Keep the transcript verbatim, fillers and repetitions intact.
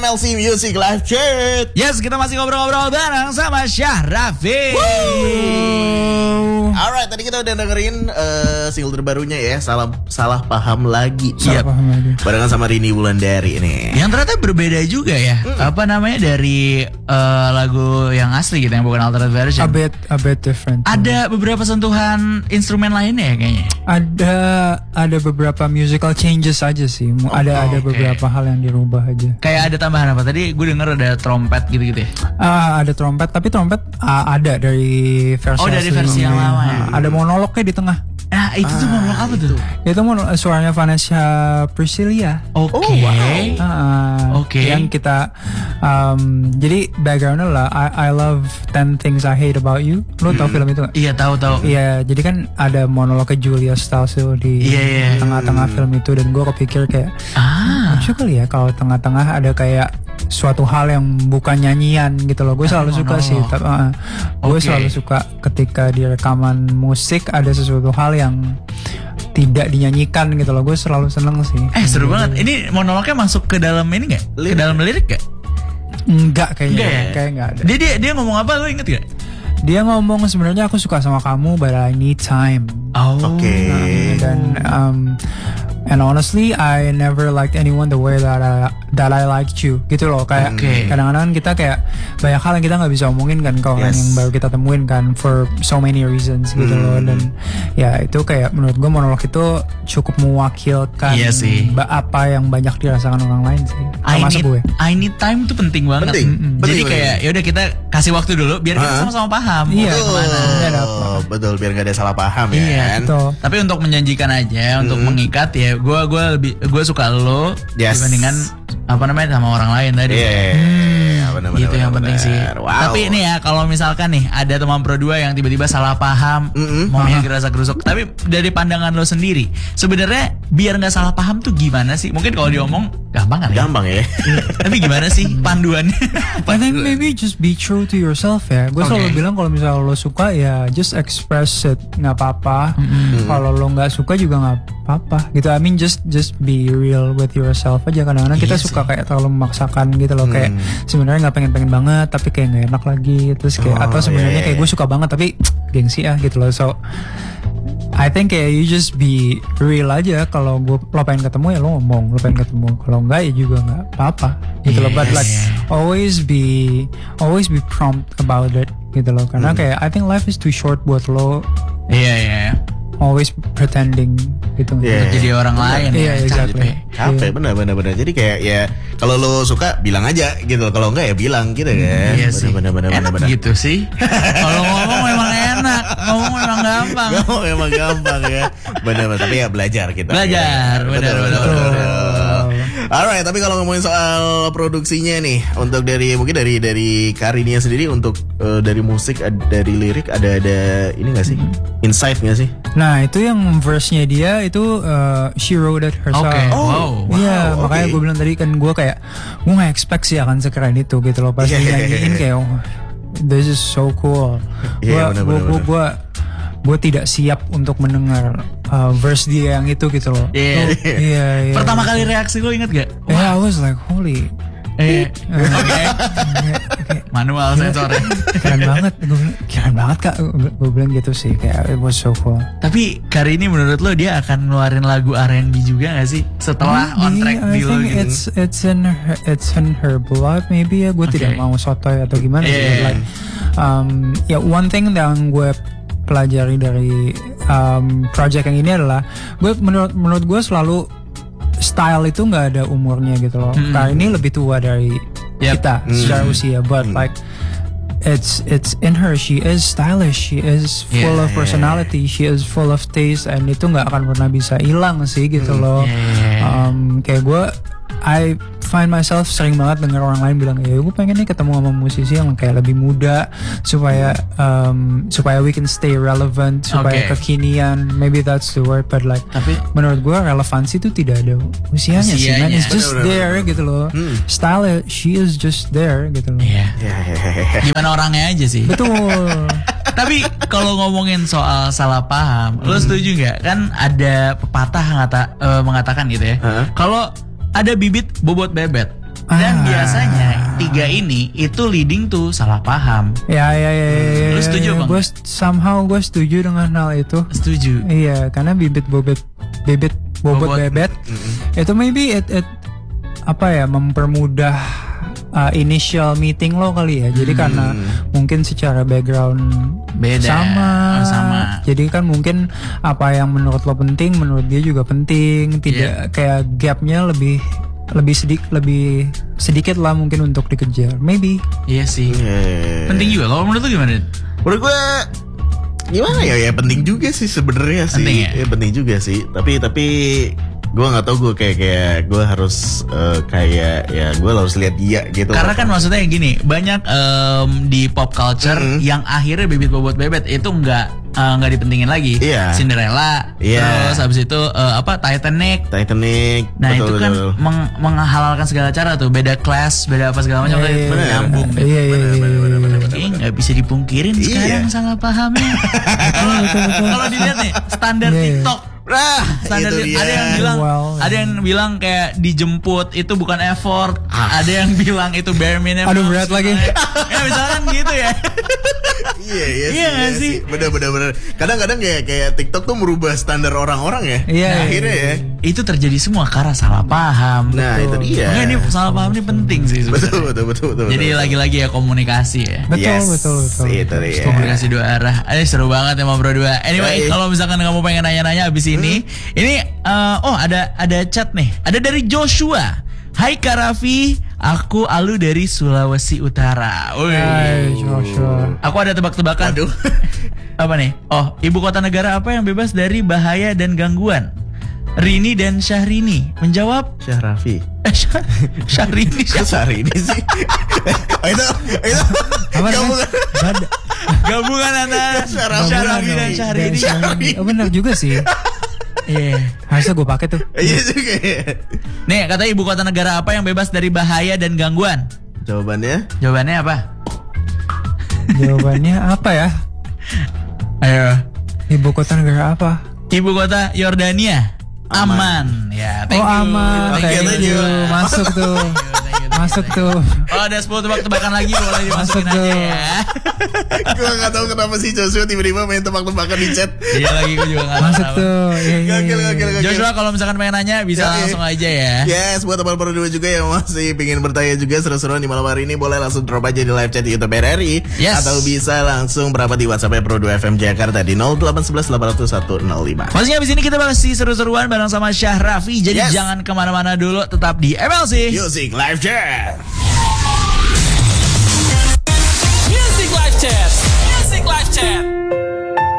L C Music Live Chat. Yes, kita masih ngobrol-ngobrol bareng sama Syah Raffi. Alright, tadi kita udah dengerin uh, single terbarunya ya, Salah Salah Paham Lagi. Salah Paham Lagi. Barengan sama Rini Wulandari nih. Yang ternyata berbeda juga ya. Hmm. Apa namanya dari uh, lagu yang asli gitu, yang bukan alternate version. A bit, a bit different. Ada beberapa sentuhan instrumen lainnya ya kayaknya. Ada ada beberapa musical changes aja sih. Oh, ada ada okay. beberapa hal yang dirubah aja. Kayak ada tambahan apa? Tadi gue denger ada trompet gitu-gitu ya. Ah, ada trompet, tapi trompet ah, ada dari versi Oh, dari versi yang lama ya. Ada monolognya di tengah. Nah, itu tuh monolog apa tuh? Itu monolog suaranya Vanessa Priscilla. Oke. Oh, wow. Uh, Oke. Yang kita um, jadi backgroundnya lah I, I love ten things I hate about you. Lo tau film itu gak? Iya, tahu tahu. Iya, jadi kan ada monolognya Julia Stiles tuh di Iya, iya. tengah-tengah film itu, dan gue kepikir kayak Ah. lucu kali ya kalau tengah-tengah ada kayak suatu hal yang bukan nyanyian gitu loh. Gue selalu Ah, suka monolog. sih. Uh, gue Oke. selalu suka ketika di rekaman musik ada sesuatu hal yang tidak dinyanyikan gitu loh. Gue selalu seneng sih. Eh, seru banget. Ini monolognya masuk ke dalam ini gak? Ke Lirik. dalam lirik gak? Enggak kayaknya. Enggak ya? Kayak enggak ada. Dia dia dia ngomong apa, lu inget gak? Dia ngomong sebenarnya aku suka sama kamu but I need time. Oh. Oke. Nah, dan um, and honestly I never liked anyone the way that I, that I liked you gitu loh. Kayak Oke. kadang-kadang kita kayak banyak hal yang kita nggak bisa omongin kan ke orang Yes. yang baru kita temuin kan, for so many reasons gitu loh. Dan ya itu kayak menurut gue monolog itu cukup mewakilkan Iya sih. ba- apa yang banyak dirasakan orang lain sih, I termasuk need, gue. I need time tuh penting banget. Penting. Mm-mm. Penting, Jadi penting. kayak yaudah kita kasih waktu dulu biar kita Ha? sama-sama paham. Iya. mau kemana. Nggak ada apa. Oh, betul, biar gak ada salah paham ya Iya, kan. Betul. Tapi untuk menjanjikan aja, untuk mengikat ya, gue gue lebih gue suka lo Yes. dibandingkan apa namanya sama orang lain tadi. Iya, Hmm, benar, gitu benar, yang benar, penting sih. benar. Wow. Tapi ini ya kalau misalkan nih ada teman pro dua yang tiba-tiba salah paham, Mm-mm. mau gerasa gerusuk. Tapi dari pandangan lo sendiri, sebenarnya biar nggak salah paham tuh gimana sih? Mungkin kalau diomong gampang kan? Gampang ya. Tapi gimana sih panduannya? I think maybe just be true to yourself ya. Gue Oke. selalu bilang kalau misalnya lo suka ya just express it, nggak apa-apa. Kalau lo nggak suka juga nggak apa-apa gitu. I mean just just be real with yourself aja. Kadang-kadang kita Iya suka kayak terlalu memaksakan gitu loh, kayak sebenarnya nggak pengen-pengen banget tapi kayak nggak enak lagi. Terus kayak Oh, atau sebenarnya iya, kayak iya. gue suka banget tapi gengsi ah gitu loh. So I think kayak you just be real aja. Kalau gue lo pengen ketemu ya lo ngomong, lo pengen ketemu. Kalau enggak ya juga nggak apa-apa gitu loh. But like Yes. always be always be prompt about it gitu loh. Karena kayak I think life is too short buat lo Iya iya. always pretending gitu. Iya. Untuk jadi orang lain Iya, ya. exactly. Capek. Capek, benar benar benar. Jadi kayak ya kalau lo suka bilang aja gitu. Kalau enggak ya bilang gitu kan. Iya sih. Benar benar benar Enak benar. gitu sih. Kalau ngomong memang enak, ngomong memang gampang. Ngomong emang gampang ya. Benar-benar, tapi ya belajar kita. Belajar, Ya. benar, Betul, benar, betul, benar. betul. Alright, tapi kalau ngomongin soal produksinya nih, untuk dari mungkin dari dari Karinia sendiri, untuk eh, dari musik, ad- dari lirik ada ada ini nggak sih? Insight nggak sih? Nah itu yang verse-nya dia itu uh, she wrote it herself. Oke. Oh, Wow. Iya, wow, makanya oke. gue bilang tadi kan gue kayak gue nggak expect sih akan sekeren itu gitu loh. Pas Iya, dia iya, nyanyiin iya. kayak oh, this is so cool. Iya, benar, Gue gue benar, gue benar. gue gue tidak siap untuk mendengar uh, verse dia yang itu gitu loh. Iya. Oh, iya, iya. Pertama kali reaksi lo inget gak? Yeah, I was like holy. Eh, oke. Oke. Manual sensornya. Keren banget, gue bilang keren banget kak, gue bilang gitu sih, kayak it was so cool. Tapi kali ini menurut lo dia akan ngeluarin lagu R and B juga gak sih? Setelah on Maybe, track I di lo think gitu. it's it's in her, it's in her blood maybe ya, gue Oke. tidak mau sotoy atau gimana sih, Yeah. but like um, ya one thing yang gue pelajari dari um, project yang ini adalah gue menurut menurut gue selalu style itu nggak ada umurnya gitu loh. Hmm. Karena ini lebih tua dari Yep. kita secara usia, but like it's it's in her. She is stylish. She is full Yeah, of personality. She is full of taste, and itu nggak akan pernah bisa hilang sih gitu loh. Yeah. Um, kayak gue, I find myself sering banget denger orang lain bilang, ya gue pengen nih ketemu sama musisi yang kayak lebih muda supaya um, supaya we can stay relevant, supaya Okay. kekinian. Maybe that's the word, but like Tapi menurut gue relevansi itu tidak ada usianya sih, man. Usianya. It's just Bener, bener, there bener. gitu loh. Style, she is just there gitu loh. iya. Ya, ya, ya, ya. Gimana orangnya aja sih. Betul. Tapi kalau ngomongin soal salah paham, lo setuju nggak? Kan ada pepatah ngata, eh, mengatakan gitu ya. Hah? Kalau ada bibit bobot bebet. Dan Ah. biasanya tiga ini itu leading to salah paham. Ya ya ya. ya Lu setuju, Bang? Gue somehow gue setuju dengan hal itu. Setuju. Iya, karena bibit bobot bibit bobot Bobot. bebet itu maybe it, it apa ya mempermudah uh, initial meeting lo kali ya. Jadi karena mungkin secara background Beda. sama, Oh, sama. Jadi kan mungkin apa yang menurut lo penting, menurut dia juga penting. Tidak kayak gapnya lebih lebih sedikit lebih sedikit lah mungkin untuk dikejar. Maybe. Iya sih. Yeah. Penting juga. Kalau menurut lu gimana? Dit? Menurut gue gimana ya, ya penting juga sih sebenarnya sih. Penting ya? Ya, penting juga sih. Tapi tapi gue nggak tahu gue kayak kayak gue harus eh, kayak ya gue harus lihat dia gitu. Karena kan maksudnya yang gini, banyak em, di pop culture Mm-hmm. yang akhirnya bibit bobot bebet itu nggak eh, nggak dipentingin lagi. Iya. Cinderella, Iya. terus habis itu eh, apa Titanic. Titanic. Nah betul, itu kan betul. meng- menghalalkan segala cara tuh, beda kelas, beda apa segala macam, Iya, iya, kayak iya. nyambung. Iya iya iya. Kayaknya nggak bisa dipungkirin Iya. sekarang salah pahamnya. Kalau kalau dilihat nih standar Iya, iya. TikTok, Nah, standar itu dia. ada yang bilang Well, ada yang bilang kayak dijemput itu bukan effort, ada yang bilang itu bare minimum. Aduh, berat lagi. Ya misalkan gitu ya. Iya iya Iya nggak sih? Bener bener bener. Kadang-kadang kayak kayak TikTok tuh merubah standar orang-orang ya. Iya, Nah, iya, akhirnya ya. Itu terjadi semua karena salah paham. Nah itu dia. Makanya ini salah paham ini penting sih sebenarnya. Betul betul betul betul. Jadi betul. lagi-lagi ya komunikasi ya. Betul, Yes, betul, betul. Itu dia. Komunikasi dua arah. Eh seru banget ya Bro Dua. Anyway, Yoi. kalau misalkan kamu pengen nanya-nanya abis ini, ini eh, oh ada ada chat nih. Ada dari Joshua. Hai Kak Raffi, aku Alu dari Sulawesi Utara. Wih. Hai Joshua. Aku ada tebak-tebakan. Aduh. Apa nih? Oh, ibu kota negara apa yang bebas dari bahaya dan gangguan? Rini dan Syahrini menjawab. Syahrafi. Eh, Syah- Syahrini. Kok sehari ini sih? Oh, itu itu Apa kamu namanya? Bad- Gabungan antara Syahrafi. Syahrini dan Syahrini. Syahrini. Oh benar juga sih. Iya. Harusnya gue pakai tuh. Iya juga ya. Nih, kata ibu kota negara apa yang bebas dari bahaya dan gangguan? Jawabannya Jawabannya apa? Jawabannya apa ya? Ayo. Ibu kota negara apa? Ibu kota Yordania. Aman. Ya, thank Oh you. aman. Thank you, Thank thank you. you. Masuk tuh. Thank you, thank you, Masuk thank you. tuh. Oh, ada sepuluh tebak-tebakan lagi, boleh dimasukin Masuk aja tuh. ya. gue gak tahu kenapa sih Joshua tiba-tiba main tebak-tebakan di chat. Iya lagi, gue juga nggak Masuk tahu. tuh. Iya, iya, Gokil iya. gokil gokil. Joshua kalau misalkan pengen nanya bisa Yoi. langsung aja ya. Yes, buat teman Pro dua juga yang masih pingin bertanya juga seru-seruan di malam hari ini, boleh langsung drop aja di live chat di YouTube R R I. Yes. Atau bisa langsung berapa di WhatsApp Pro dua F M Jakarta di nol delapan satu satu delapan nol satu nol lima. Masih abis ini kita masih seru-seruan bareng sama Syah Raffi. Jadi Yes. jangan kemana-mana dulu, tetap di M L C. Music Live Chat.